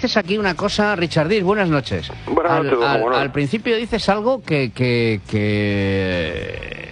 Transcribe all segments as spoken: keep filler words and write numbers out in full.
dices aquí una cosa, Richardis, buenas noches. Buenas al, noches, al, bueno. al principio dices algo que... que, que...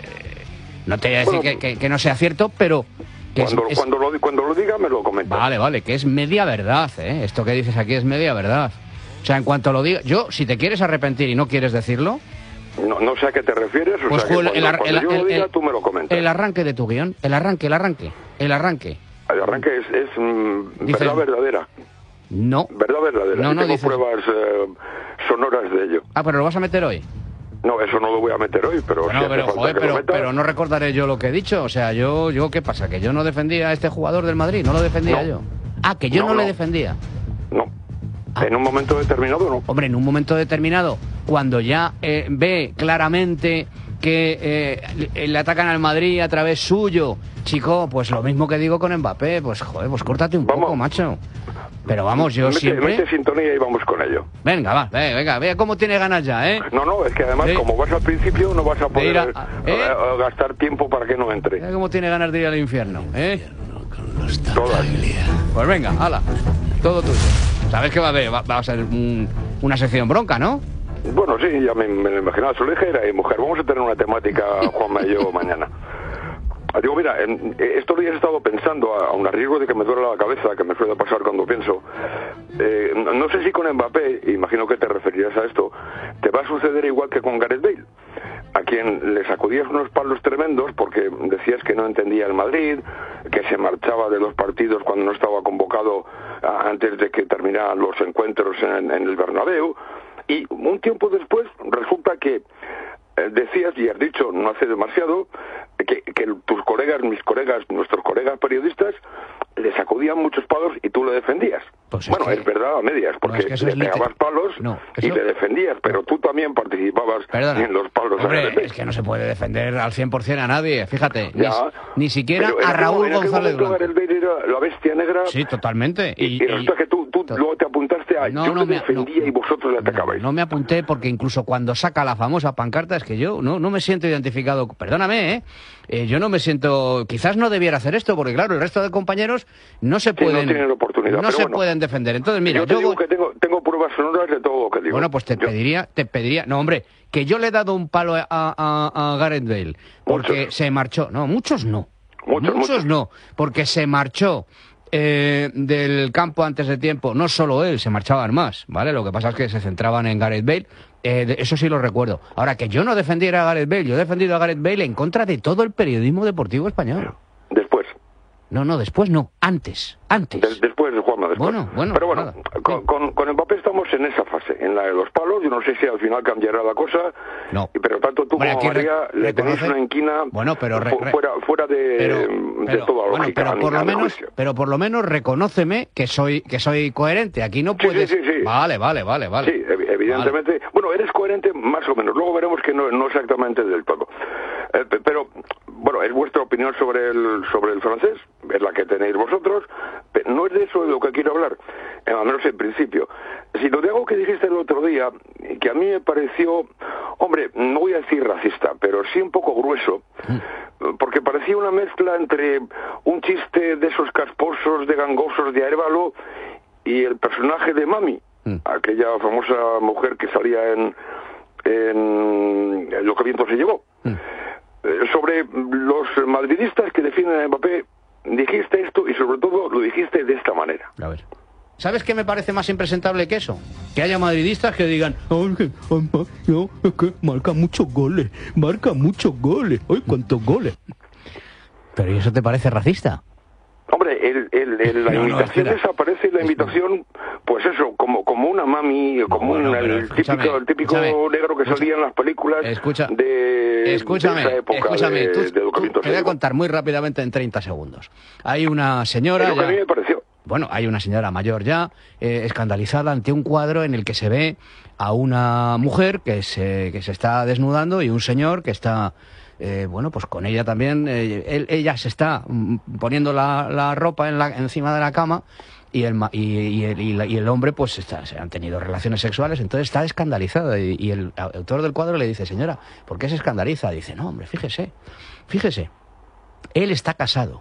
No te voy a decir Bueno, que, que, que no sea cierto, pero... Que Cuando, es, es... cuando, lo, cuando lo diga me lo comenta. Vale, vale, que es media verdad, ¿eh? Esto que dices aquí es media verdad. O sea, en cuanto lo diga... Yo, si te quieres arrepentir y no quieres decirlo... No, no sé a qué te refieres, o Pues sea que el, cuando, el, cuando el, yo lo el, diga el, tú me lo comentas. El arranque de tu guión, el arranque, el arranque, el arranque. El arranque es, es mm, Dices- verdad verdadera. No. Verdad verdadera. No, Y no, tengo dices- pruebas eh, sonoras de ello. Ah, pero lo vas a meter hoy. No, eso no lo voy a meter hoy, pero Bueno, si hace pero, falta joder, que lo pero, meta, pero no recordaré yo lo que he dicho. O sea, yo, yo, ¿qué pasa? ¿Que yo no defendía a este jugador del Madrid? ¿No lo defendía No. yo? Ah, que yo no, No, le no. defendía. no. Ah. En un momento determinado no. Hombre, en un momento determinado, cuando ya eh, ve claramente que eh, le atacan al Madrid a través suyo, chico, pues lo mismo que digo con Mbappé, pues joder, pues córtate un Vamos. poco, macho. Pero vamos, yo mete, siempre... mete sintonía y vamos con ello. Venga, va, ve, venga, vea cómo tiene ganas ya, ¿eh? No, no, es que además Sí. como vas al principio no vas a poder ir a- eh, ¿eh? eh, gastar tiempo para que no entre. Mira cómo tiene ganas de ir al infierno, ¿eh? Todas. Pues venga, hala, todo tuyo. Sabes que va a haber, va, va a ser un- una sección bronca, ¿no? Bueno, sí, ya me, me lo imaginaba. Su hija era y mujer. Vamos a tener una temática, Juanma y yo, mañana. Digo, mira, en, estos días he estado pensando, a, aun a riesgo de que me duele la cabeza, que me suele pasar cuando pienso, eh, no, no sé si con Mbappé, imagino que te referirás a esto, te va a suceder igual que con Gareth Bale, a quien le sacudías unos palos tremendos porque decías que no entendía el Madrid, que se marchaba de los partidos cuando no estaba convocado a, antes de que terminaran los encuentros en, en el Bernabéu, y un tiempo después resulta que eh, decías, y has dicho no hace demasiado, que, que tus colegas, mis colegas, nuestros colegas periodistas le sacudían muchos palos y tú le defendías. Pues es bueno, que- es verdad a medias, porque es que eso le es liter- pegabas palos No, y eso- le defendías, pero tú también participabas Perdona. en los palos. de Hombre, Gareth Bale. es que no se puede defender al cien por cien a nadie, fíjate. Ni, Ya, ni siquiera pero en a aquel- Raúl en aquel González momento Blanco. Gareth Bale era la bestia negra. Sí, totalmente. Y, y resulta que tú, tú to- luego te apuntaste a No, yo no le me- defendía no. y vosotros le atacabais. No me apunté porque incluso cuando saca la famosa pancarta es que yo no, no me siento identificado. Perdóname, ¿eh? Eh, yo no me siento... Quizás no debiera hacer esto porque, claro, el resto de compañeros no se Sí, pueden... no tienen oportunidad, no pero se bueno. pueden defender. Entonces, mira, yo te yo digo voy- que tengo, tengo pruebas sonoras de todo lo que digo. Bueno, pues te Yo- pediría, te pediría... No, hombre, que yo le he dado un palo a, a, a Gareth Bale porque Muchos. se marchó. No, muchos no. Muchos, muchos. no, porque se marchó eh, del campo antes de tiempo. No solo él, se marchaban más, ¿vale? Lo que pasa es que se centraban en Gareth Bale. Eh, de- eso sí lo recuerdo. Ahora, que yo no defendiera a Gareth Bale, yo he defendido a Gareth Bale en contra de todo el periodismo deportivo español. Después. No, no, después no, antes, antes. De- después, Juanma, después. Bueno, bueno, Pero bueno, nada. con, Sí. con, con Mbappé estamos en esa fase, en la de los palos. Yo no sé si al final cambiará la cosa. No. Pero tanto tú Hombre, como aquí re- María le tenéis reconoce- una inquina Bueno, pero re- fu- re- fuera, fuera de, pero, de pero, toda bueno, lógica. pero ni por lo nada de menos, juicio. pero por lo menos reconóceme que soy que soy coherente. Aquí no Sí, puedes. sí, sí, sí. Vale, vale, vale, vale. Sí, ev- evidentemente. Bueno, eres coherente más o menos. Luego veremos que no, no exactamente del todo. Eh, pe- pero, bueno, es vuestra opinión sobre el sobre el francés, es la que tenéis vosotros. Pero no es de eso de lo que quiero hablar, eh, al menos en principio. Sino de algo que dijiste el otro día, que a mí me pareció, hombre, no voy a decir racista, pero sí un poco grueso, porque parecía una mezcla entre un chiste de esos casposos, de gangosos de Arévalo y el personaje de Mami, Mm. aquella famosa mujer que salía en, en Lo que viento se llevó. Mm. Eh, sobre los madridistas que defienden a Mbappé, dijiste esto y sobre todo lo dijiste de esta manera. A ver. ¿Sabes qué me parece más impresentable que eso? Que haya madridistas que digan, "Ay, que- ay, ma- no, es que marca muchos goles, marca muchos goles, ay, cuántos goles". Pero ¿y eso te parece racista? Hombre, el, el, el- la No, no, imitación espera. desaparece y la invitación, pues eso, como como una mami, como bueno, un, pero el escúchame, típico, el típico escúchame, negro que escucha- salía en las películas escucha- de, Escúchame, de esa época escúchame, de, tú, de Lo que tú- viento te se voy a llevó. contar muy rápidamente en treinta segundos. Hay una señora... Es lo que ya- a mí me pareció. Bueno, hay una señora mayor ya, eh, escandalizada ante un cuadro en el que se ve a una mujer que se, que se está desnudando y un señor que está, eh, bueno, pues con ella también. Eh, él- ella se está mm, poniendo la, la ropa en la, encima de la cama y el, ma- y, y el, y la- y el hombre, pues está, se han tenido relaciones sexuales, entonces está escandalizada. Y, y el autor del cuadro le dice, señora, ¿por qué se escandaliza? Dice, no, hombre, fíjese, fíjese, él está casado.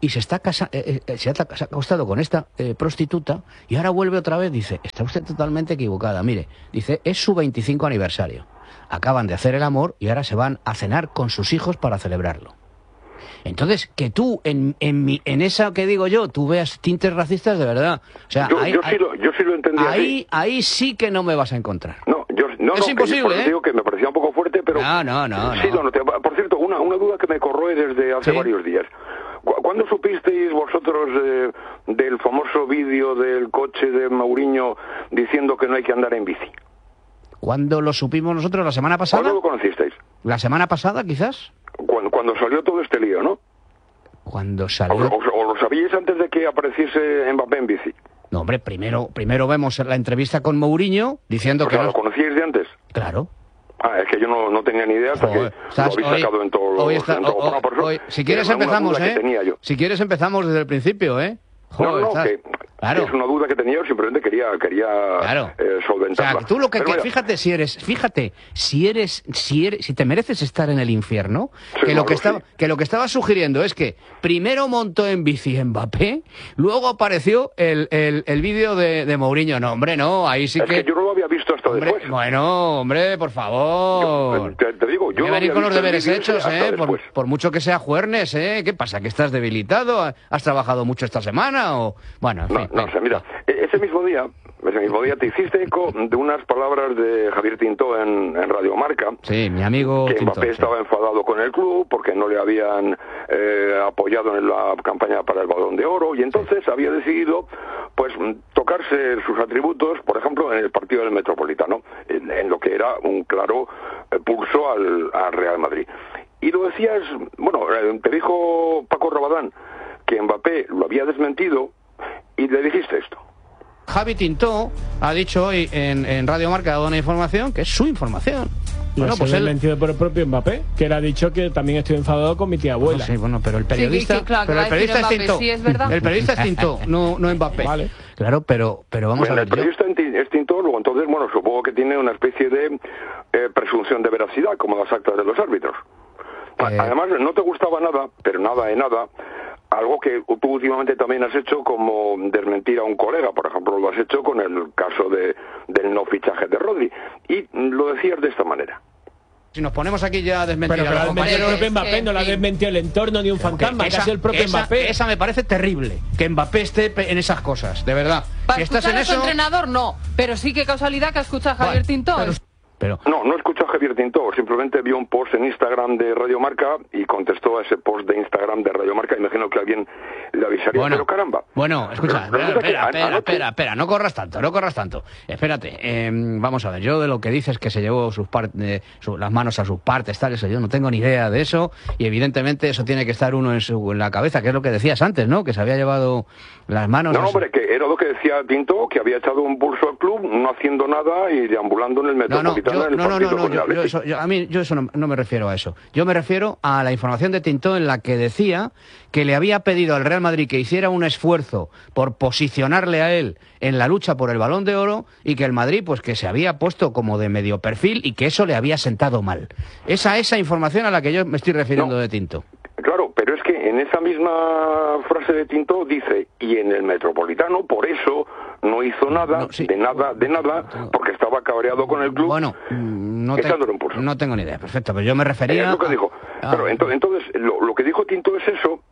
y se está casa eh, eh, se ha acostado con esta eh, prostituta y ahora vuelve otra vez. Dice, está usted totalmente equivocada. Mire, dice, es su veinticinco aniversario. Acaban de hacer el amor y ahora se van a cenar con sus hijos para celebrarlo. Entonces, que tú, en, en, mi, en esa que digo yo, tú veas tintes racistas de verdad. O sea, yo, ahí, yo, sí lo, yo sí lo entendí ahí, así. ahí sí que no me vas a encontrar. No, yo, no, es no, imposible, que, ¿eh? Digo que me parecía un poco fuerte, pero... No, no, no. Sí, no. lo noté. Por cierto, una, una duda que me corroe desde hace ¿Sí? varios días. ¿Cuándo supisteis vosotros eh, del famoso vídeo del coche de Mourinho diciendo que no hay que andar en bici? ¿Cuándo lo supimos nosotros? ¿La semana pasada? ¿Cuándo lo conocisteis? ¿La semana pasada, quizás? Cuando, cuando salió todo este lío, ¿no? Cuando O, salió... o, o lo sabíais antes de que apareciese Mbappé en bici? No, hombre, primero, primero vemos la entrevista con Mourinho diciendo O que sea, no... ¿lo conocíais de antes? Claro. Ah, es que yo no, no tenía ni idea hasta Joder, que estás- lo habéis hoy- sacado en todos los... hoy está- en todo- o- bueno, por eso, hoy- si quieres era una empezamos, duda que ¿eh? tenía yo. Si quieres empezamos desde el principio, ¿eh? Joder, No, no, estás- que, Claro. que es una duda que tenía yo, simplemente quería, quería Claro. eh, O solventarla. sea, que tú lo que, Pero que- mira, fíjate si eres, fíjate, si eres, si eres, si te mereces estar en el infierno, Sí, que lo malo, que estaba, sí. que lo que estaba sugiriendo es que primero montó en bici Mbappé, luego apareció el, el, el vídeo de, de Mourinho. No, hombre, no, ahí sí es que... que, yo no lo había visto hasta hombre, después. bueno, hombre, por favor. Yo, te, te digo, yo Hay que no venir había con los visto el deberes vídeo ese hechos, hasta ¿eh? Por, después. por mucho que sea juernes, ¿eh? ¿Qué pasa? ¿Que estás debilitado? ¿Has trabajado mucho esta semana? O... Bueno, en No, fin. no, o sea, mira, e- ese mismo día, ese mismo día te hiciste eco de unas palabras de Javier Tintó en, en Radio Marca. Sí, mi amigo Que Tintó, Mbappé sí. estaba enfadado con el club porque no le habían eh, apoyado en la campaña para el Balón de Oro y entonces había decidido pues tocarse sus atributos, por ejemplo, en el partido del Metropolitano, en, en lo que era un claro eh, pulso al, al Real Madrid. Y lo decías, bueno, eh, te dijo Paco Rabadán que Mbappé lo había desmentido y le dijiste esto. Javi Tintó ha dicho hoy en, en Radio Marca, ha dado una información que es su información. Bueno, Bueno, pues él... mentido por el propio Mbappé, que él ha dicho que también estoy enfadado con mi tía abuela. No, sí, bueno, pero el periodista, Sí, que- que claro, que pero va el a decir periodista es Mbappé, Tintó. sí, es verdad. El periodista es Tintó, no, no Mbappé. Vale. Claro, pero, pero vamos Bueno, a el ver. yo- periodista es Tintó, luego entonces, bueno, supongo que tiene una especie de eh, presunción de veracidad, como las actas de los árbitros. Eh. Además, no te gustaba nada, pero nada de nada, algo que tú últimamente también has hecho como desmentir a un colega, por ejemplo, lo has hecho con el caso de, del no fichaje de Rodri, y lo decías de esta manera. Si nos ponemos aquí ya a desmentir Pero a que los la ha desmentido el compañeros... propio Es Mbappé, que, no la ha en fin. desmentido el entorno ni un fantasma, que esa, es el propio esa- Mbappé. esa me parece terrible, que Mbappé esté pe- en esas cosas, de verdad. Para Si estás escuchar en a su eso... entrenador, no. Pero sí que casualidad que ha escuchado a Javier Bueno, Tintó. pero- pero- No, no escuchó a Javier Tintó, simplemente vio un post en Instagram de Radio Marca y contestó a ese post de Instagram de Radio Marca. Imagino que alguien le avisaría, Bueno, pero caramba. bueno, escucha, espera, Resulta que espera, an- espera, anoche- espera, espera, no corras tanto, no corras tanto. Espérate, eh, vamos a ver, yo de lo que dices que se llevó sus par- eh, su- las manos a sus partes, tal, eso, yo no tengo ni idea de eso, y evidentemente eso tiene que estar uno en, su, en la cabeza, que es lo que decías antes, ¿no? Que se había llevado las manos... No, a no, su- hombre, que era lo que decía Tintó, que había echado un pulso al club, no haciendo nada y deambulando en el No, no, Metropolitano yo, en el no, no, partido no, no, con el yo, yo Atleti. eso, yo- a mí yo eso no, no me refiero a eso. Yo me refiero a la información de Tintó en la que decía que le había pedido al Real Madrid que hiciera un esfuerzo por posicionarle a él en la lucha por el Balón de Oro y que el Madrid pues que se había puesto como de medio perfil y que eso le había sentado mal. Esa esa información a la que yo me estoy refiriendo No. de Tintó. Claro, pero es que en esa misma frase de Tintó dice, y en el Metropolitano, por eso no hizo nada, No, sí. de nada, de nada, porque estaba cabreado con el club. Bueno, mm, no, te- echándole un pulso. no tengo ni idea, perfecto, pero yo me refería... Es lo que a- dijo. a- Pero ento- entonces, lo, lo que dijo Tintó es eso,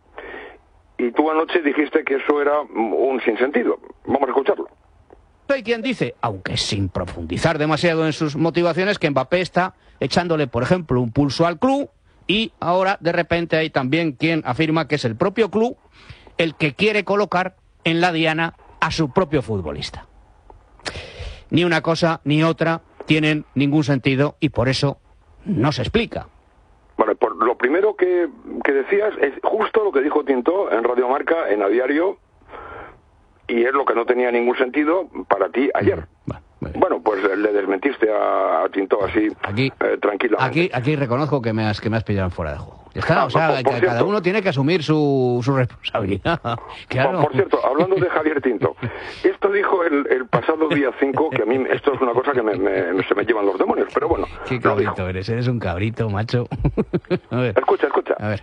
y tú anoche dijiste que eso era mm, un sinsentido. Vamos a escucharlo. Hay quien dice, aunque sin profundizar demasiado en sus motivaciones, que Mbappé está echándole, por ejemplo, un pulso al club y ahora de repente hay también quien afirma que es el propio club el que quiere colocar en la diana a su propio futbolista. Ni una cosa ni otra tienen ningún sentido y por eso no se explica. Bueno, por lo primero que, que decías es justo lo que dijo Tintó en Radio Marca, en A Diario, y es lo que no tenía ningún sentido para ti ayer. Bueno, muy bien. Bueno, pues le desmentiste a, a Tintó así, Aquí, eh, tranquilamente. aquí, aquí reconozco que me has, que me has pillado fuera de juego. Ya está, Ah, o sea, por- por que cada cierto. uno tiene que asumir su, su responsabilidad. Claro. Por, por cierto, hablando de Javier Tintó, esto dijo el, el pasado día cinco, que a mí esto es una cosa que me, me- se me llevan los demonios, pero bueno, Qué lo dijo. cabrito eres, eres un cabrito, macho. A ver, Escucha, escucha. a ver.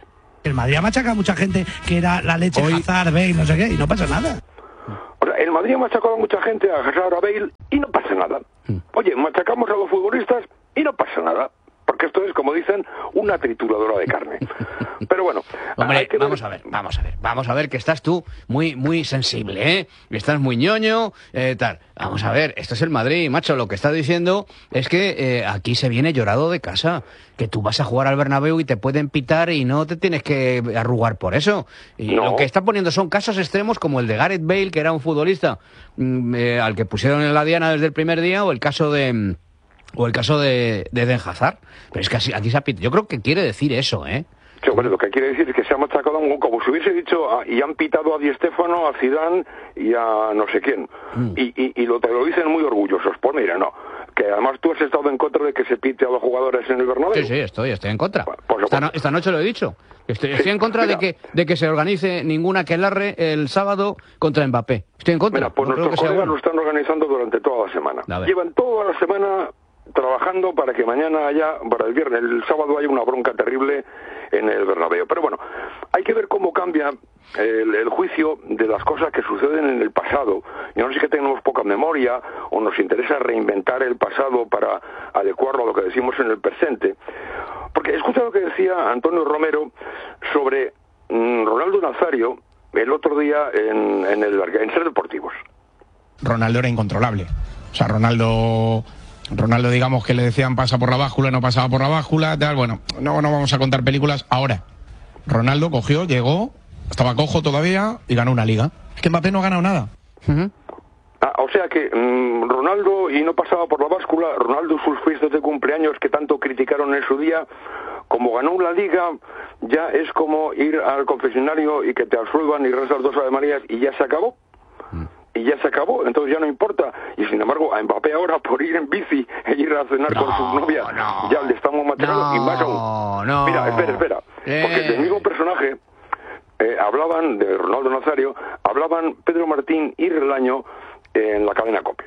El Madrid ha machacado a mucha gente que era la leche, Hoy... Hazard, Bale, no sé qué, y no pasa nada. O sea, el Madrid ha machacado a mucha gente, a Hazard, a Bale, y no pasa nada. Oye, machacamos a los futbolistas y no pasa nada. Porque esto es, como dicen, una trituradora de carne. Pero bueno, hombre, hay que vamos ver... a ver, vamos a ver, vamos a ver que estás tú muy, muy sensible, ¿eh? Y estás muy ñoño, eh, tal. Vamos a ver, esto es el Madrid, macho. Lo que está diciendo es que eh, aquí se viene llorado de casa. Que tú vas a jugar al Bernabéu y te pueden pitar y no te tienes que arrugar por eso. Y no. Lo que está poniendo son casos extremos como el de Gareth Bale, que era un futbolista mm, eh, al que pusieron en la diana desde el primer día, o el caso de... O el caso de, de Eden Hazard. Pero es que así, aquí se ha pitado. Yo creo que quiere decir eso, ¿eh? Sí, bueno, lo que quiere decir es que se ha machacado, como si hubiese dicho, a, y han pitado a Di Stéfano, a Zidane y a no sé quién. Mm. Y, y, y lo, te lo dicen muy orgullosos. Pues mira, no. Que además tú has estado en contra de que se pite a los jugadores en el Bernabéu. Sí, sí, estoy, estoy en contra. Bueno, pues, esta, no, esta noche lo he dicho. Estoy, estoy sí, en contra de que, de que se organice ninguna aquelarre el sábado contra Mbappé. Estoy en contra. Mira, pues no nuestros colegas bueno. lo están organizando durante toda la semana. Llevan toda la semana trabajando para que mañana haya, para el viernes, el sábado haya una bronca terrible en el Bernabéu. Pero bueno, hay que ver cómo cambia el, el juicio de las cosas que suceden en el pasado. Yo no sé si que tenemos poca memoria o nos interesa reinventar el pasado para adecuarlo a lo que decimos en el presente. Porque escucha lo que decía Antonio Romero sobre mmm, Ronaldo Nazario el otro día en, en el en Ser Deportivos. Ronaldo era incontrolable. O sea, Ronaldo... Ronaldo, digamos que le decían pasa por la báscula, no pasaba por la báscula, tal, bueno, no, no vamos a contar películas. Ahora, Ronaldo cogió, llegó, estaba cojo todavía y ganó una liga. Es que Mbappé no ha ganado nada. Uh-huh. Ah, o sea que mmm, Ronaldo, y no pasaba por la báscula, Ronaldo sus fiestas de cumpleaños que tanto criticaron en su día, como ganó una liga, ya es como ir al confesionario y que te absuelvan y rezas dos Ave Marías y ya se acabó. Uh-huh. Y ya se acabó, entonces ya no importa. Y sin embargo, a Mbappé ahora, por ir en bici e ir a cenar no, con su novia, no, ya le estamos machacando. No, y más aún. No. Mira, espera, espera. Eh. Porque del mismo personaje eh, hablaban, de Ronaldo Nazario, hablaban Pedro Martín y Relaño en la cadena COPE.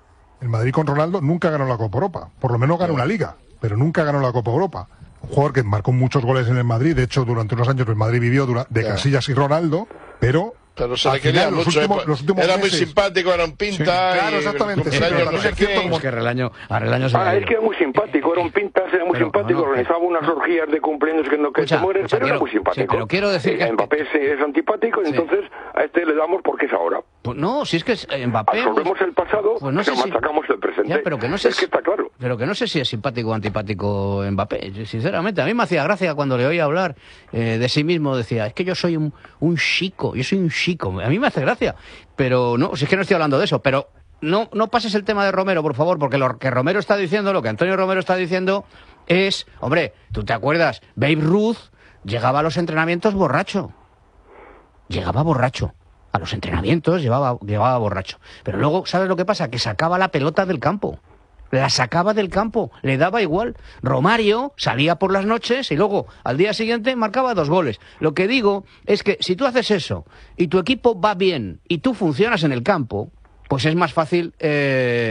El Madrid con Ronaldo nunca ganó la Copa Europa. Por lo menos ganó una Liga, pero nunca ganó la Copa Europa. Un jugador que marcó muchos goles en el Madrid. De hecho, durante unos años el Madrid vivió de Casillas y Ronaldo, pero... Pero se le quería mucho. Últimos, los últimos era meses. Muy simpático, era un pinta. Sí, claro, exactamente. Sí, pero no sé qué, como... Es que Relaño, a Relaño se ah, es que era muy simpático, era un pintas, era muy pero, simpático, no, no, organizaba unas orgías de cumpleaños que no que se mueren, pero quiero, era muy simpático. Sí, pero quiero decir eh, que... Mbappé es, es antipático, sí. Y entonces a este le damos porque es ahora. Pues no, si es que es Mbappé... Absorbemos pues, el pasado, pues no sé pero machacamos si... el presente. Ya, pero que no sé es si... que está claro. Pero que no sé si es simpático o antipático Mbappé, sinceramente. A mí me hacía gracia cuando le oía hablar eh, de sí mismo, decía, es que yo soy un, un chico, yo soy un chico. A mí me hace gracia. Pero no, si es que no estoy hablando de eso, pero no, no pases el tema de Romero, por favor, porque lo que Romero está diciendo, lo que Antonio Romero está diciendo es, hombre, ¿tú te acuerdas? Babe Ruth llegaba a los entrenamientos borracho. Llegaba borracho. A los entrenamientos llevaba, llevaba borracho. Pero luego, ¿sabes lo que pasa? Que sacaba la pelota del campo. La sacaba del campo, le daba igual. Romario salía por las noches y luego al día siguiente marcaba dos goles. Lo que digo es que si tú haces eso y tu equipo va bien y tú funcionas en el campo, pues es más fácil eh,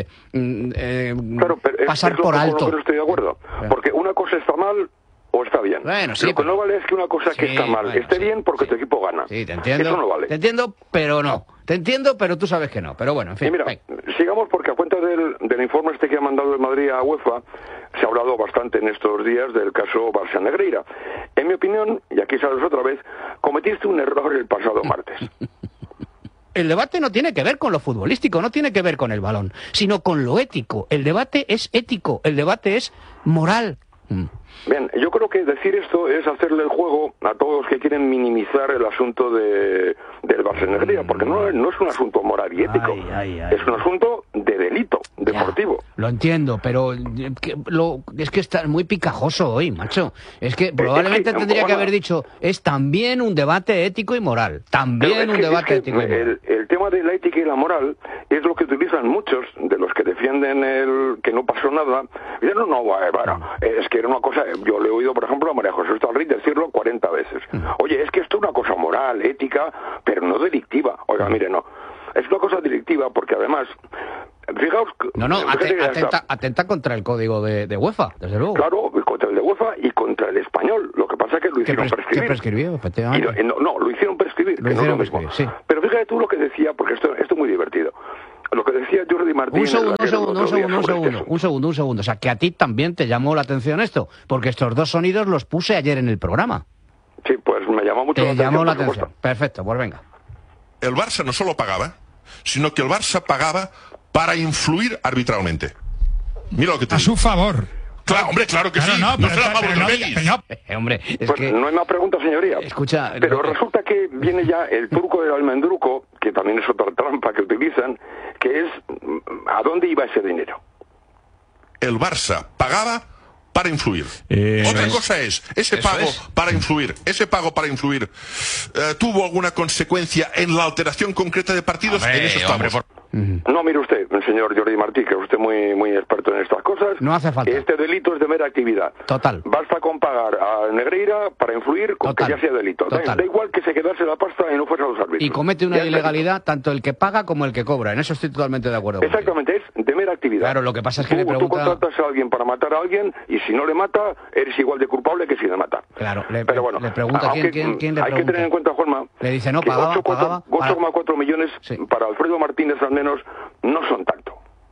eh, claro, pero pasar es, es por lo, alto. Con lo que estoy de acuerdo, porque una cosa está mal o está bien. Bueno, sí, lo que pero... no vale es que una cosa sí, que está mal bueno, esté sí, bien porque sí, tu equipo gana. Sí, te entiendo. Eso no vale. Te entiendo, pero no. Te entiendo, pero tú sabes que no. Pero bueno, en fin. Y mira, venga. sigamos porque a cuenta del, del informe este que ha mandado el Madrid a UEFA, se ha hablado bastante en estos días del caso Barça Negreira. En mi opinión, y aquí sabes otra vez, cometiste un error el pasado martes. El debate no tiene que ver con lo futbolístico, no tiene que ver con el balón, sino con lo ético. El debate es ético, el debate es moral. Bien, yo creo que decir esto es hacerle el juego a todos los que quieren minimizar el asunto de, del Barça Negreira, porque no, no es un asunto moral y ético, ay, ay, ay, es un asunto de delito deportivo. Ya, lo entiendo, pero que, lo, es que está muy picajoso hoy, macho. Es que probablemente es que, tendría bueno, que haber dicho, es también un debate ético y moral, también un que, debate es que ético y moral. El, el tema de la ética y la moral es lo que utilizan muchos de los que defienden el que no pasó nada. Y no, no, bueno, es que era una cosa, yo le he oído, por ejemplo, a María José Estalriz decirlo cuarenta veces. Oye, es que esto es una cosa moral, ética, pero no delictiva. Oiga, mire, no. Es una cosa delictiva porque además, fijaos... No, no, atenta, atenta contra el código de, de UEFA, desde luego. Claro, contra el de UEFA y contra el Español. Lo que pasa es que lo hicieron ¿Qué prescribir. ¿Qué prescribió, efectivamente? Y lo, no, no, lo hicieron prescribir. Lo que hicieron no es lo mismo. prescribir, sí. Pero fíjate tú lo que decía, porque esto, esto es muy divertido. Lo que decía Jordi Martín... Un segundo, en un segundo, un segundo, un segundo, este un segundo, un segundo. O sea, que a ti también te llamó la atención esto, porque estos dos sonidos los puse ayer en el programa. Sí, pues me llamó mucho te la atención. llamó la por atención. supuesto. Perfecto, pues venga. El Barça no solo pagaba, sino que el Barça pagaba para influir arbitralmente. Mira lo que te A digo. su favor. Claro, hombre, claro que Claro, sí. no, No pero- será Pablo pero no, Torrellis. pero no. Eh, hombre, es Pues que... no hay más preguntas, señoría. Escucha... Pero no- resulta que viene ya el truco del almendruco, que también es otra trampa que utilizan, que es ¿a dónde iba ese dinero? El Barça pagaba para influir. Eh, Otra es- cosa es, ese Eso pago es. para influir, ese pago para influir, eh, ¿tuvo alguna consecuencia en la alteración concreta de partidos? Hombre, en eso estamos. hombre, por- No, mire usted, señor Jordi Martí, que es usted muy muy experto en estas cosas. No hace falta. Este delito es de mera actividad. Total. Basta con pagar a Negreira para influir con Total. que ya sea delito. Da, Total. da igual que se quedase la pasta y no fuese a los árbitros. Y comete una Ya es ilegalidad tanto el que paga como el que cobra. En eso estoy totalmente de acuerdo. delito. contigo. Exactamente, es de mera actividad. Claro, lo que pasa es que tú, le tú pregunta- contratas a alguien para matar a alguien y si no le mata, eres igual de culpable que si le mata. Claro, le, Pero bueno, le pregunta aunque, quién, quién, quién le hay pregunta. que tener en cuenta, Juanma, Le dice, no, que pagaba, ocho pagaba, coma cuatro millones Sí. para Alfredo Martínez al menos no son tanto.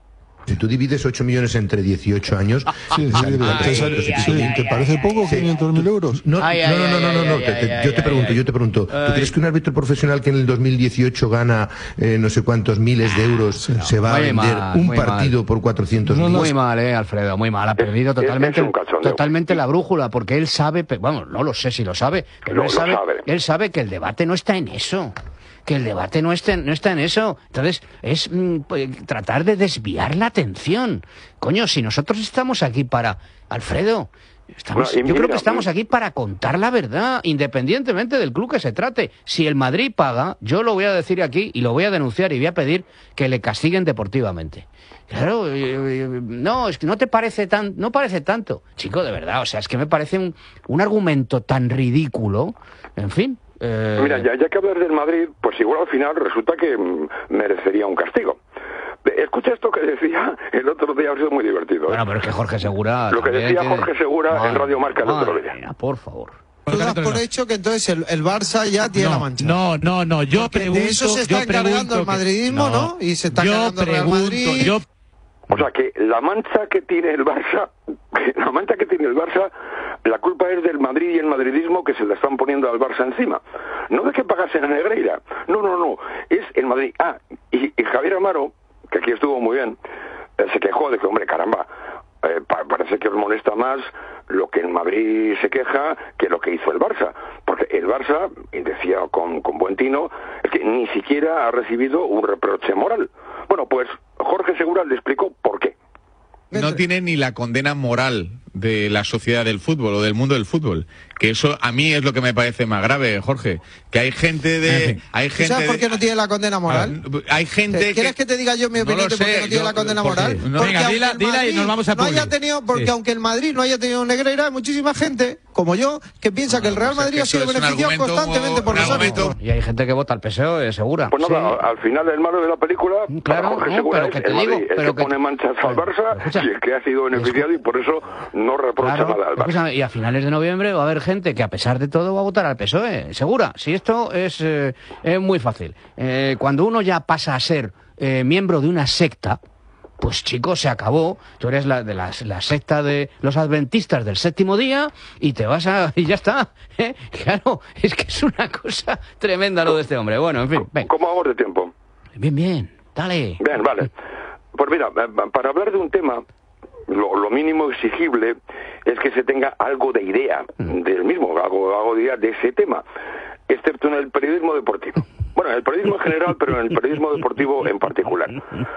Si tú divides ocho millones entre dieciocho años... Sí, sí, salen te, tantos sale- euros y sí, pico. ¿te parece poco Sí. quinientos mil euros? No, Ay, no, ay, no, no, no, ay, no, no, ay, te- te- ay, yo ay, te pregunto, ay. yo te pregunto, ¿tú Ay. crees que un árbitro profesional que en el dos mil dieciocho gana eh, no sé cuántos miles de euros se va a Muy vender mal, un muy partido mal. por cuatrocientos mil? Muy mal, eh, Alfredo, muy mal. Ha perdido es- totalmente, es un cachondeo. totalmente la brújula, porque él sabe, pe- bueno, no lo sé si lo sabe, pero No, él lo sabe, sabe. él sabe que el debate no está en eso. Que el debate no está, en- no está en eso. Entonces, es mm, pues, tratar de desviar la atención. Coño, si nosotros estamos aquí para... Alfredo, estamos, Bueno, y yo creo mira, que estamos mm. aquí para contar la verdad, independientemente del club que se trate. Si el Madrid paga, yo lo voy a decir aquí y lo voy a denunciar y voy a pedir que le castiguen deportivamente. Claro, eh, eh, no, es que no te parece tan, no parece tanto. Chico, de verdad, o sea, es que me parece un, un argumento tan ridículo. En fin. eh, Mira, ya, ya que hablas del Madrid, pues igual al final resulta que mm, merecería un castigo. Eh, Escucha esto que decía el otro día, ha sido muy divertido. ¿eh? Bueno, pero es que Jorge Segura... Lo que también decía tiene- Jorge Segura en Madre, Radio Marca el otro madre día. mía, por favor. Tú das por hecho que entonces el, el Barça ya tiene la mancha. No, no, no, yo Porque pregunto... de eso se está yo encargando pregunto el que- madridismo, ¿no? Y se está yo encargando el Real pregunto, Madrid. yo O sea que la mancha que tiene el Barça, la mancha que tiene el Barça, la culpa es del Madrid y el madridismo que se le están poniendo al Barça encima. No de que pagasen a Negreira, no, no, no, es el Madrid. Ah, y, y Javier Amaro, que aquí estuvo muy bien, eh, se quejó de que, hombre, caramba, eh, pa- parece que os molesta más lo que el Madrid se queja que lo que hizo el Barça. Porque el Barça, y decía con, con buen tino, es que ni siquiera ha recibido un reproche moral. Bueno, pues Jorge Segura le explicó por qué. No tiene ni la condena moral de la sociedad del fútbol o del mundo del fútbol, que eso a mí es lo que me parece más grave, Jorge, que hay gente de hay ¿Tú gente sabes por de- qué no tiene la condena moral? Ah, hay gente ¿Quieres que que te diga yo mi No opinión lo de por qué sé, no tiene yo- la condena ¿por qué? moral? No. Porque Venga, dila- aunque el dila y Madrid nos vamos a no haya publi. tenido, porque Sí. aunque el Madrid no haya tenido un Negreira, hay muchísima gente, como yo, que piensa que el Real pues es Madrid que ha sido eso es un beneficiado argumento- constantemente por un los argumento- árbitros. Y hay gente que vota al P S O E, Segura. Pues nada, Sí. al final el malo de la película, Claro, para Jorge no, Segura pero es que te el Madrid, digo, el pero que, que- pone manchas al pero, Barça escucha, y el que ha sido beneficiado y por eso no reprocha Claro, nada al Barça. escúchame, y a finales de noviembre va a haber gente que a pesar de todo va a votar al P S O E, segura. Si esto es, eh, es muy fácil. Eh, cuando uno ya pasa a ser eh, miembro de una secta, pues chicos, se acabó. Tú eres la de la, la secta de los adventistas del séptimo día y te vas a... y ya está. ¿eh? Claro, es que es una cosa tremenda lo de este hombre. Bueno, en fin, ven. ¿Cómo vamos de tiempo? Bien, bien, dale. Bien, vale. Pues mira, para hablar de un tema, lo, lo mínimo exigible es que se tenga algo de idea del mismo, algo, algo de idea de ese tema, excepto en el periodismo deportivo. Bueno, en el periodismo en general, pero en el periodismo deportivo en particular.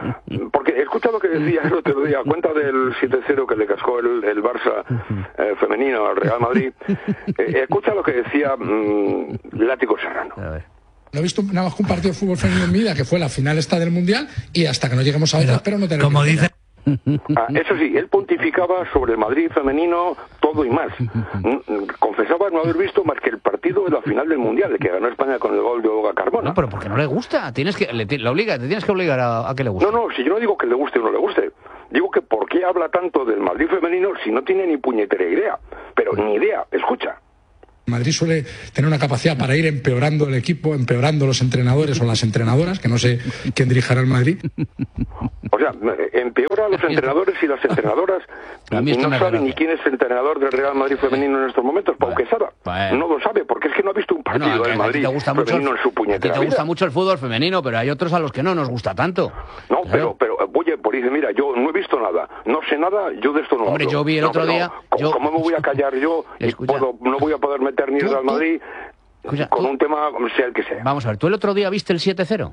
Porque escucha lo que decía el otro día, a cuenta del siete cero que le cascó el, el Barça eh, femenino al Real Madrid, eh, escucha lo que decía mmm, Látigo Serrano. No he visto nada más que un partido de fútbol femenino en mi vida, que fue la final esta del Mundial, y hasta que no lleguemos a otra, espero no tener Como que- dice... Ah, eso sí, él pontificaba sobre el Madrid femenino todo y más. Mm, Confesaba no haber visto más que el partido de la final del Mundial, el que ganó España con el gol de Olga Carmona. No, pero porque no le gusta. Tienes que, le, le obliga, te tienes que obligar a, a que le guste. No, no, si yo no digo que le guste o no le guste, digo que por qué qué habla tanto del Madrid femenino si no tiene ni puñetera idea? Pero ni idea, escucha. Madrid suele tener una capacidad para ir empeorando el equipo, empeorando los entrenadores o las entrenadoras, que no sé quién dirigirá el Madrid. O sea, empeora a los entrenadores y las entrenadoras y no sabe ni quién es el entrenador del Real Madrid femenino en estos momentos. Pau Quesada no lo sabe porque es que no ha visto un partido bueno, del Madrid femenino en su puñetera vida. Te gusta vida. mucho el fútbol femenino, pero hay otros a los que no nos gusta tanto. No, claro. pero, pero, oye, por dice, mira, yo no he visto nada, no sé nada, yo de esto no Hombre, hablo. yo vi el no, otro no, día... ¿Cómo, yo... ¿Cómo me voy a callar yo y puedo, no voy a poder meter ni el Real Madrid Escucha, con tú... un tema, sea el que sea? Vamos a ver, ¿tú el otro día viste el siete cero?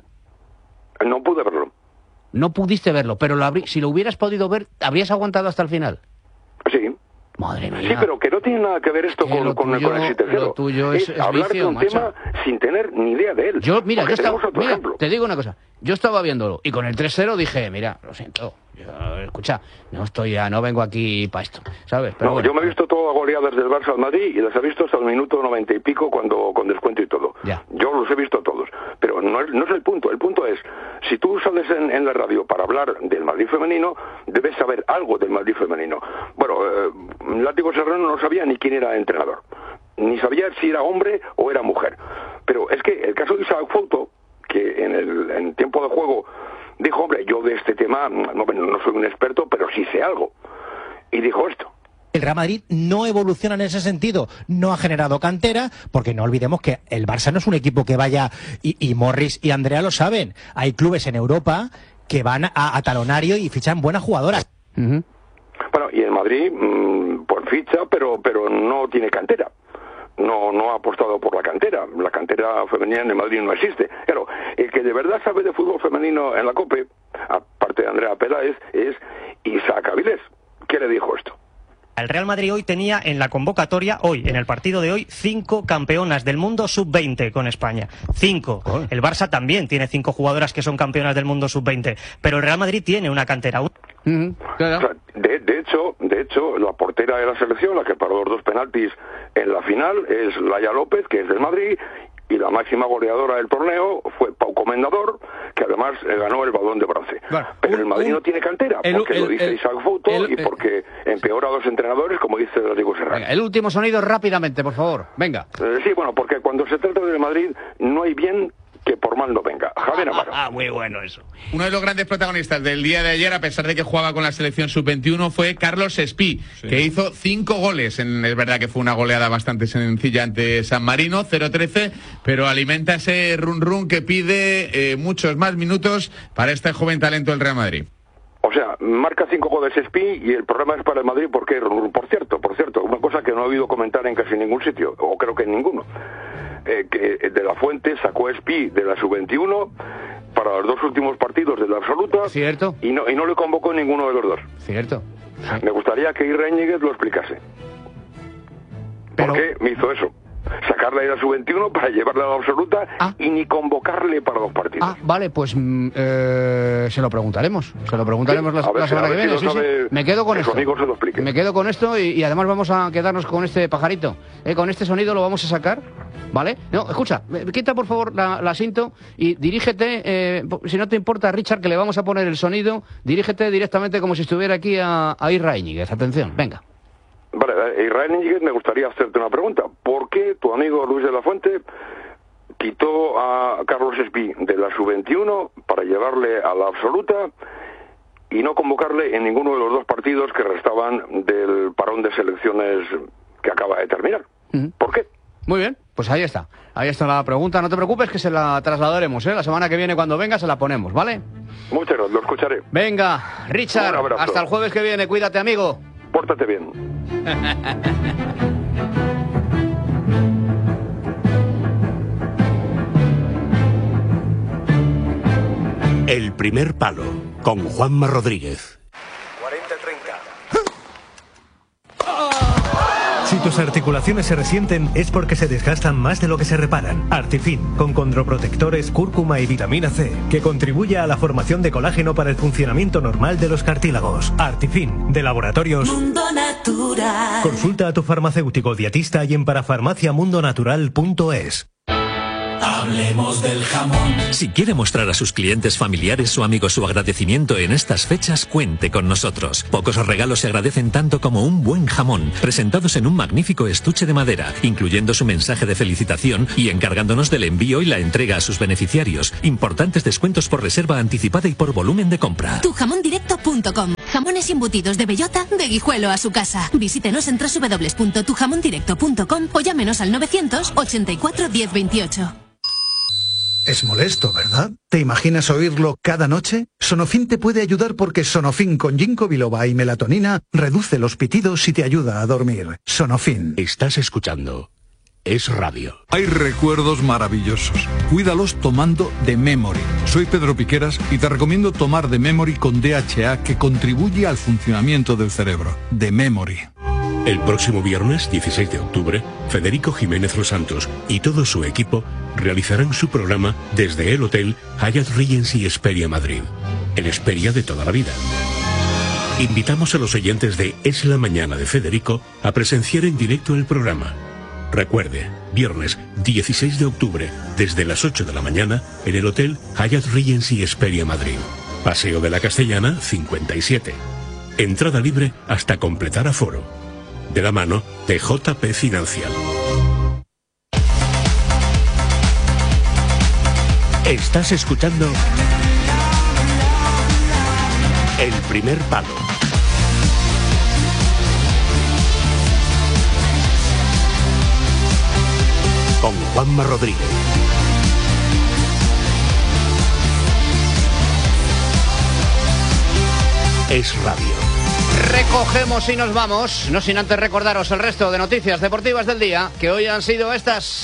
No pude verlo. No pudiste verlo, pero lo habrí... si lo hubieras podido ver, ¿habrías aguantado hasta el final? Sí. Madre mía. Sí, pero que no tiene nada que ver esto con, con, tuyo, con el siete cero. Lo tuyo es, es hablar vicio, de un macho. tema sin tener ni idea de él. Yo, mira, yo estaba, mira, ejemplo. te digo una cosa. Yo estaba viéndolo y con el tres cero dije, mira, lo siento. Yo, escucha, no estoy ya, no vengo aquí para esto, ¿sabes? Pero no, bueno. Yo me he visto todas las goleadas del Barça al Madrid y las he visto hasta el minuto noventa y pico cuando con descuento y todo. Ya. Yo los he visto todos. Pero no es, no es el punto. El punto es, si tú sales en, en la radio para hablar del Madrid femenino, debes saber algo del Madrid femenino. Bueno, eh, Látigo Serrano no sabía ni quién era el entrenador. Ni sabía si era hombre o era mujer. Pero es que el caso de Isaac Fouto, que en el en tiempo de juego dijo, hombre, yo de este tema no, no soy un experto, pero sí sé algo. Y dijo esto. El Real Madrid no evoluciona en ese sentido, no ha generado cantera, porque no olvidemos que el Barça no es un equipo que vaya, y, y Morris y Andrea lo saben, hay clubes en Europa que van a, a talonario y fichan buenas jugadoras. Uh-huh. Bueno, y el Madrid, mmm, pues ficha, pero, pero no tiene cantera. No, no ha apostado por la cantera. La cantera femenina en el Madrid no existe. Claro, el que de verdad sabe de fútbol femenino en la COPE, aparte de Andrea Peláez, es Isaac Avilés. ¿Qué le dijo esto? El Real Madrid hoy tenía en la convocatoria, hoy, en el partido de hoy, cinco campeonas del mundo sub veinte con España. Cinco. Oh. El Barça también tiene cinco jugadoras que son campeonas del mundo sub veinte. Pero el Real Madrid tiene una cantera. Uh-huh. Claro. O sea, de, de hecho, de hecho, la portera de la selección, la que paró los dos penaltis en la final, es Laia López, que es del Madrid, y la máxima goleadora del torneo fue Pau Comendador, que además eh, ganó el Balón de Bronce. Bueno, pero un, el Madrid un, no tiene cantera, el, porque el, lo dice el, Isaac Fouto el, y porque empeora a los entrenadores, como dice Rodrigo Serrano. Venga, el último sonido rápidamente, por favor. Venga. Eh, sí, bueno, porque cuando se trata del Madrid no hay bien que por mal no venga. Javier Amaro. Ah, muy bueno eso. Uno de los grandes protagonistas del día de ayer, a pesar de que jugaba con la selección sub veintiuno, fue Carlos Espí, sí. que hizo cinco goles. En, es verdad que fue una goleada bastante sencilla ante San Marino, cero trece, pero alimenta ese run run que pide eh, muchos más minutos para este joven talento del Real Madrid. O sea, marca cinco goles Espí y el problema es para el Madrid porque, por cierto, por cierto, una cosa que no he oído comentar en casi ningún sitio, o creo que en ninguno. Eh, que de la Fuente sacó a Espí de la sub veintiuno para los dos últimos partidos de la absoluta. Cierto. Y no, y no le convocó ninguno de los dos. Cierto. Sí. Me gustaría que Irra Íñiguez lo explicase. Pero... ¿Por qué me hizo eso? Sacarla de la sub veintiuno para llevarla a la absoluta ah. y ni convocarle para los partidos. Ah, vale, pues eh, se lo preguntaremos. Se lo preguntaremos sí, la, ver, la semana que viene. Si sí, sí. Me quedo con que esto. Su amigo se lo explique. Me quedo con esto y, y además vamos a quedarnos con este pajarito. Eh, con este sonido lo vamos a sacar, ¿vale? No, escucha, quita por favor la, la cinto y dirígete, eh, si no te importa, Richard, que le vamos a poner el sonido, dirígete directamente como si estuviera aquí a, a Irra Íñiguez. Atención, venga. Vale, Israel Íñiguez, me gustaría hacerte una pregunta. ¿Por qué tu amigo Luis de la Fuente quitó a Carlos Espí de la sub veintiuno para llevarle a la absoluta y no convocarle en ninguno de los dos partidos que restaban del parón de selecciones que acaba de terminar? Uh-huh. ¿Por qué? Muy bien, pues ahí está. Ahí está la pregunta. No te preocupes que se la trasladaremos, ¿eh? La semana que viene cuando venga se la ponemos, ¿vale? Muchas gracias, lo escucharé. Venga, Richard, hasta el jueves que viene. Cuídate, amigo. Pórtate bien. El primer palo, con Juanma Rodríguez. cuarenta treinta. Si tus articulaciones se resienten es porque se desgastan más de lo que se reparan. Artifin, con condroprotectores, cúrcuma y vitamina C, que contribuye a la formación de colágeno para el funcionamiento normal de los cartílagos. Artifin, de Laboratorios Mundo Natural. Consulta a tu farmacéutico dietista y en parafarmaciamundonatural punto es. Hablemos del jamón. Si quiere mostrar a sus clientes, familiares o amigos su agradecimiento en estas fechas, cuente con nosotros. Pocos regalos se agradecen tanto como un buen jamón, presentados en un magnífico estuche de madera, incluyendo su mensaje de felicitación y encargándonos del envío y la entrega a sus beneficiarios. Importantes descuentos por reserva anticipada y por volumen de compra. tu jamón directo punto com. Jamones y embutidos de bellota, de Guijuelo a su casa. Visítenos en doble u doble u doble u punto tu jamón directo punto com o llámenos al novecientos ochenta y cuatro diez veintiocho. Es molesto, ¿verdad? ¿Te imaginas oírlo cada noche? Sonofin te puede ayudar porque Sonofin con ginkgo biloba y melatonina reduce los pitidos y te ayuda a dormir. Sonofin. Estás escuchando Es Radio. Hay recuerdos maravillosos. Cuídalos tomando The Memory. Soy Pedro Piqueras y te recomiendo tomar The Memory con D H A, que contribuye al funcionamiento del cerebro. The Memory. El próximo viernes, dieciséis de octubre, Federico Jiménez Los Santos y todo su equipo realizarán su programa desde el Hotel Hyatt Regency Esperia Madrid, el Esperia de toda la vida. Invitamos a los oyentes de Es la Mañana de Federico a presenciar en directo el programa. Recuerde, viernes dieciséis de octubre, desde las ocho de la mañana, en el Hotel Hyatt Regency Esperia Madrid. Paseo de la Castellana, cincuenta y siete. Entrada libre hasta completar aforo. De la mano de J P Financial. Estás escuchando El Primer Palo. Con Juanma Rodríguez. Es Radio. Recogemos y nos vamos, no sin antes recordaros el resto de noticias deportivas del día, que hoy han sido estas.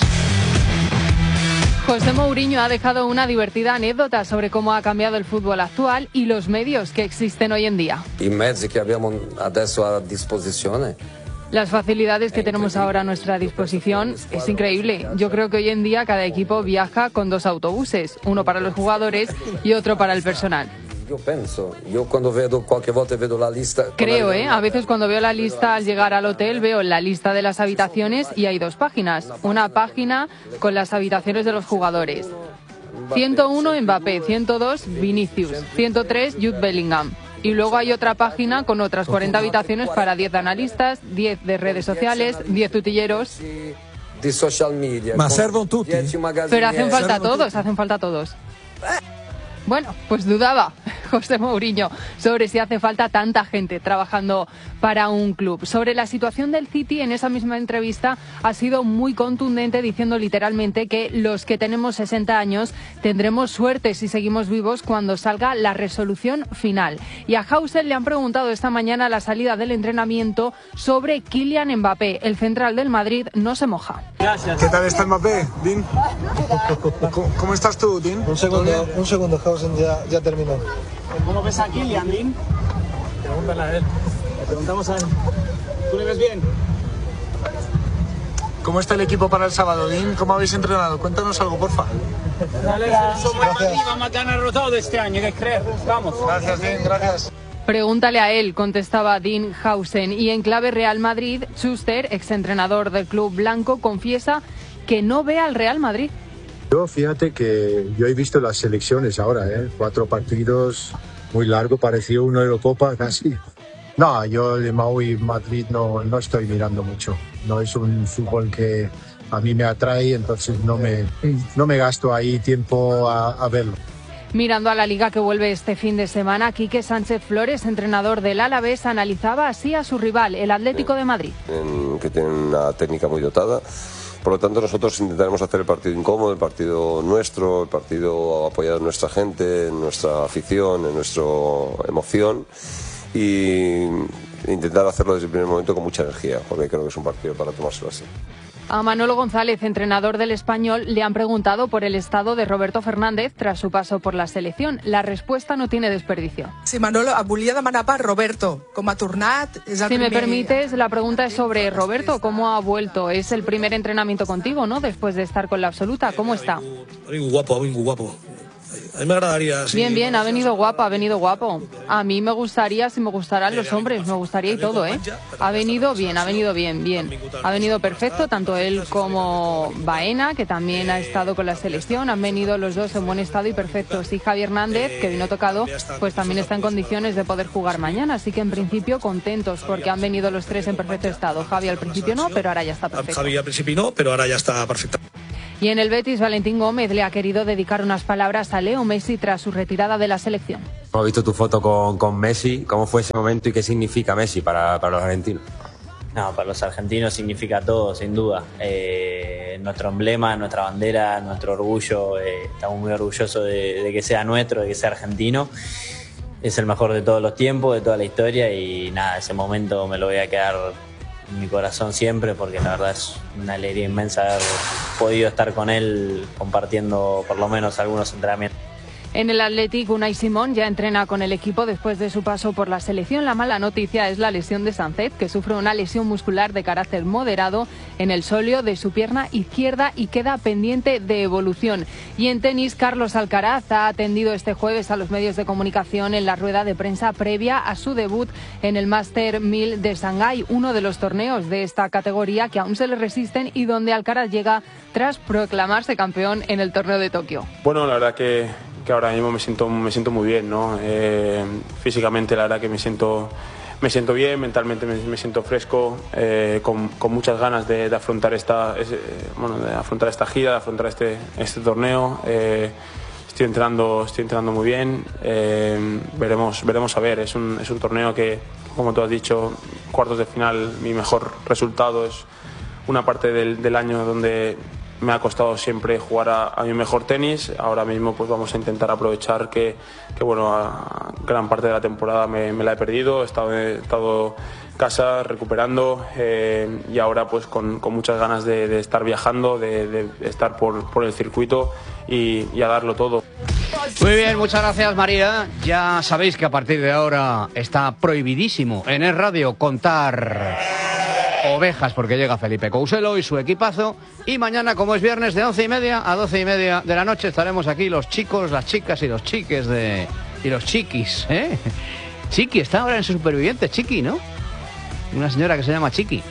José Mourinho ha dejado una divertida anécdota sobre cómo ha cambiado el fútbol actual y los medios que existen hoy en día. I mezzi che abbiamo adesso a disposizione. Las facilidades que tenemos ahora a nuestra disposición es increíble. Yo creo que hoy en día cada equipo viaja con dos autobuses, uno para los jugadores y otro para el personal. Yo penso, yo cuando vedo qualche volta vedo la lista. Creo, ¿eh? A veces cuando veo la lista al llegar al hotel veo la lista de las habitaciones y hay dos páginas. Una página con las habitaciones de los jugadores. ciento uno Mbappé, ciento dos Vinicius, ciento tres Jude Bellingham. Y luego hay otra página con otras cuarenta habitaciones para diez analistas, diez de redes sociales, diez tutilleros. Di social media. Ma servono tutti. Pero hacen falta todos, hacen falta todos. Bueno, pues dudaba José Mourinho sobre si hace falta tanta gente trabajando para un club. Sobre la situación del City, en esa misma entrevista ha sido muy contundente, diciendo literalmente que los que tenemos sesenta años tendremos suerte si seguimos vivos cuando salga la resolución final. Y a Hausel le han preguntado esta mañana a la salida del entrenamiento sobre Kylian Mbappé. El central del Madrid no se moja. Gracias. ¿Qué tal está Mbappé, Dean? ¿Cómo, cómo estás tú, Dean? Un segundo, un segundo, Hausen ya, ya terminó. ¿Cómo ves a Kylian, Dean? Pregúntale a él. Le preguntamos a él. ¿Tú le ves bien? ¿Cómo está el equipo para el sábado, Dean? ¿Cómo habéis entrenado? Cuéntanos algo, porfa. Somos Madrid, vamos a ganar todo este año, ¿qué crees? Vamos. Gracias, Dean, gracias. Pregúntale a él, contestaba Dean Hausen. Y en clave Real Madrid, Schuster, exentrenador del club blanco, confiesa que no ve al Real Madrid. Yo fíjate que yo he visto las selecciones ahora, ¿eh? Cuatro partidos, muy largo, pareció una Eurocopa casi. No, yo de Mau y Madrid no, no estoy mirando mucho. No es un fútbol que a mí me atrae, entonces no me, no me gasto ahí tiempo a, a verlo. Mirando a la Liga que vuelve este fin de semana, Quique Sánchez Flores, entrenador del Alavés, analizaba así a su rival, el Atlético de Madrid. En, que tiene una técnica muy dotada. Por lo tanto, nosotros intentaremos hacer el partido incómodo, el partido nuestro, el partido apoyado en nuestra gente, en nuestra afición, en nuestra emoción, y intentar hacerlo desde el primer momento con mucha energía, porque creo que es un partido para tomárselo así. A Manolo González, entrenador del Español, le han preguntado por el estado de Roberto Fernández tras su paso por la selección. La respuesta no tiene desperdicio. Sí, Manolo, volia demanar per Roberto, com ha tornat. És el si me primer... permites, la pregunta es sobre Roberto, ¿cómo ha vuelto? Es el primer entrenamiento contigo, ¿no? Después de estar con la absoluta, ¿cómo está? Muy guapo, muy guapo. A mí me agradaría... Sí, bien, bien, ha venido guapo, ha venido guapo. A mí me gustaría, si me gustaran los hombres, me gustaría y todo, ¿eh? Ha venido bien, ha venido bien, bien. Ha venido perfecto, tanto él como Baena, que también ha estado con la selección, han venido los dos en buen estado y perfectos. Y Javi Hernández, que vino tocado, pues también está en condiciones de poder jugar mañana, así que en principio contentos, porque han venido los tres en perfecto estado. Javi al principio no, pero ahora ya está perfecto. Javi al principio no, pero ahora ya está perfecto. Y en el Betis, Valentín Gómez le ha querido dedicar unas palabras a Leo Messi tras su retirada de la selección. Hemos visto tu foto con, con Messi. ¿Cómo fue ese momento y qué significa Messi para, para los argentinos? No, para los argentinos significa todo, sin duda. Eh, nuestro emblema, nuestra bandera, nuestro orgullo. Eh, estamos muy orgullosos de, de que sea nuestro, de que sea argentino. Es el mejor de todos los tiempos, de toda la historia y nada, ese momento me lo voy a quedar en mi corazón siempre porque la verdad es una alegría inmensa haber podido estar con él compartiendo por lo menos algunos entrenamientos. En el Athletic, Unai Simón ya entrena con el equipo después de su paso por la selección. La mala noticia es la lesión de Sánchez, que sufre una lesión muscular de carácter moderado en el sóleo de su pierna izquierda y queda pendiente de evolución. Y en tenis, Carlos Alcaraz ha atendido este jueves a los medios de comunicación en la rueda de prensa previa a su debut en el Master mil de Shanghái, uno de los torneos de esta categoría que aún se le resisten y donde Alcaraz llega tras proclamarse campeón en el torneo de Tokio. Bueno, la verdad que... que ahora mismo me siento me siento muy bien, ¿no? Eh, físicamente la verdad que me siento me siento bien, mentalmente me, me siento fresco, eh, con, con muchas ganas de, de afrontar esta ese, bueno, de afrontar esta gira, de afrontar este este torneo. Eh, estoy entrenando estoy entrenando muy bien. Eh, veremos veremos a ver. Es un es un torneo que, como tú has dicho, cuartos de final, mi mejor resultado es una parte del, del año donde me ha costado siempre jugar a, a mi mejor tenis. Ahora mismo pues vamos a intentar aprovechar que, que bueno, a gran parte de la temporada me, me la he perdido, he estado, he estado en casa recuperando eh, y ahora pues con, con muchas ganas de, de estar viajando, de, de estar por, por el circuito y, y a darlo todo. Muy bien, muchas gracias María. Ya sabéis que a partir de ahora está prohibidísimo en Es Radio contar ovejas porque llega Felipe Couselo y su equipazo y mañana, como es viernes, de once y media a doce y media de la noche estaremos aquí los chicos, las chicas y los chiques de... y los chiquis, ¿eh? Chiqui está ahora en Supervivientes, Chiqui, ¿no? Una señora que se llama Chiqui.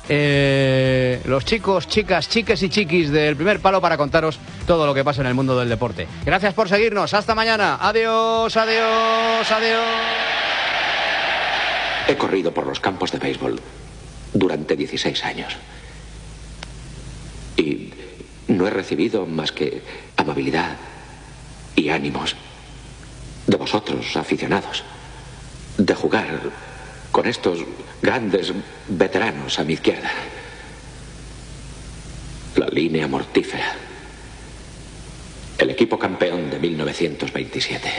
Eh, los chicos, chicas, chiques y chiquis del Primer Palo para contaros todo lo que pasa en el mundo del deporte. Gracias por seguirnos, hasta mañana. Adiós, adiós, adiós. He corrido por los campos de béisbol durante dieciséis años. Y no he recibido más que amabilidad y ánimos de vosotros, aficionados, de jugar con estos grandes veteranos a mi izquierda. La línea mortífera. El equipo campeón de mil novecientos veintisiete.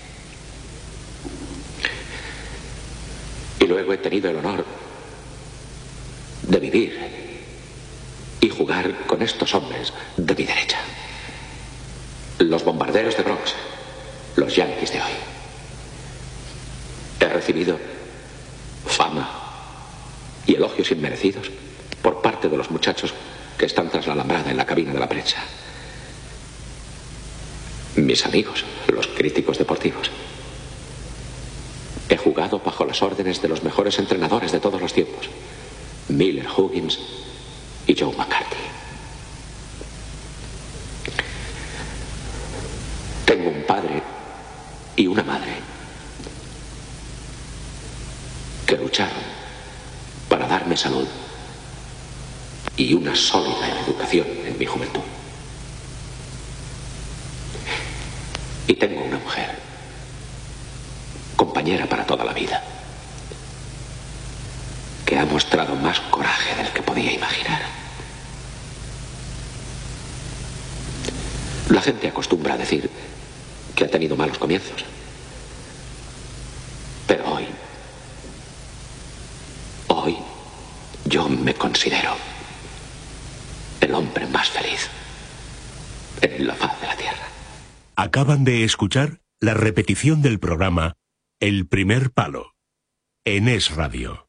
Y luego he tenido el honor de vivir y jugar con estos hombres de mi derecha. Los bombarderos de Bronx, los Yankees de hoy. He recibido fama y elogios inmerecidos por parte de los muchachos que están tras la alambrada en la cabina de la prensa. Mis amigos, los críticos deportivos. He jugado bajo las órdenes de los mejores entrenadores de todos los tiempos. Miller, Huggins y Joe McCarthy. Tengo un padre y una madre que lucharon para darme salud y una sólida educación en mi juventud. Y tengo una mujer, compañera para toda la vida, que ha mostrado más coraje del que podía imaginar. La gente acostumbra a decir que ha tenido malos comienzos. Pero hoy, hoy, yo me considero el hombre más feliz en la faz de la tierra. Acaban de escuchar la repetición del programa El Primer Palo en Es Radio.